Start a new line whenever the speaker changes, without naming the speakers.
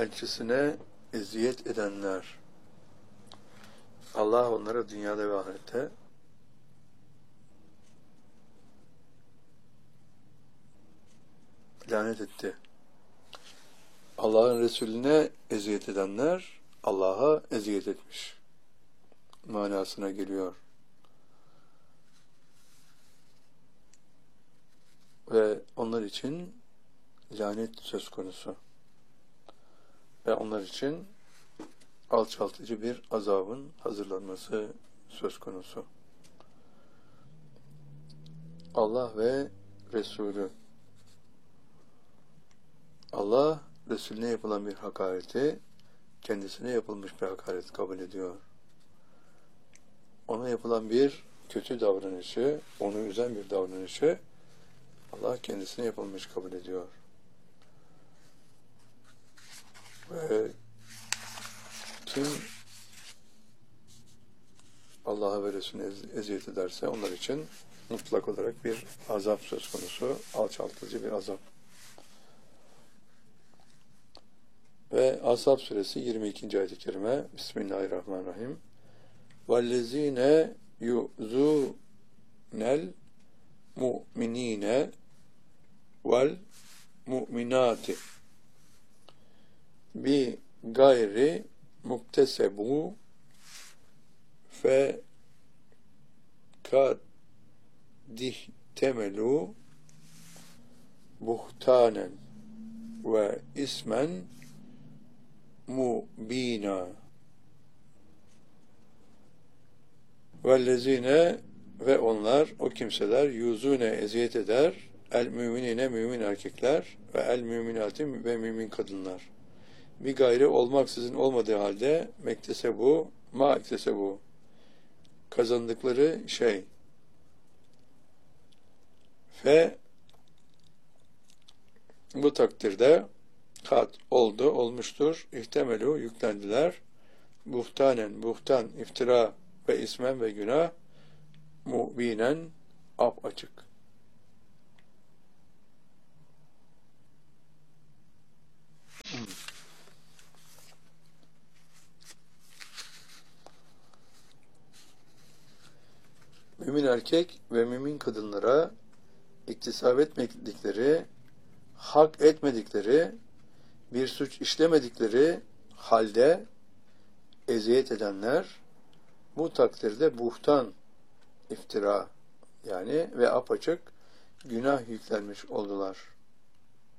elçisine eziyet edenler, Allah onlara dünyada ve ahirette lanet etti. Allah'ın Resulüne eziyet edenler, Allah'a eziyet etmiş manasına geliyor. Ve onlar için lanet söz konusu. Ve onlar için alçaltıcı bir azabın hazırlanması söz konusu. Allah ve Resulü. Allah, Resulüne yapılan bir hakareti, kendisine yapılmış bir hakaret kabul ediyor. Ona yapılan bir kötü davranışı, onu üzen bir davranışı, Allah kendisine yapılmış kabul ediyor. Ve kim Allah'a ve Resulüne eziyet ederse onlar için mutlak olarak bir azap söz konusu, alçaltıcı bir azap. Ve Ashab suresi 22. ayet-i kerime. Bismillahirrahmanirrahim. وَالَّذ۪ينَ يُؤْذُونَ الْمُؤْمِن۪ينَ وَالْمُؤْمِنَاتِ بِغَيْرِ مُكْتَسَبُوا فَقَدْ احْتَمَلُوا بُهْتَانًا وَاِسْمًا mubina. Vellezine ve onlar, o kimseler yuzune eziyet eder, el müminine mümin erkekler ve el müminati ve mümin kadınlar. Bir gayri olmaksızın olmadığı halde mektesebu ma ektesebu kazandıkları şey ve bu takdirde kat oldu, olmuştur. İhtemelu yüklendiler. Buhtanen, buhtan, iftira ve ismen ve günah mubinen apaçık. Mümin erkek ve mümin kadınlara iktisap etmedikleri, hak etmedikleri, bir suç işlemedikleri halde eziyet edenler, bu takdirde buhtan, iftira yani ve apaçık günah yüklenmiş oldular.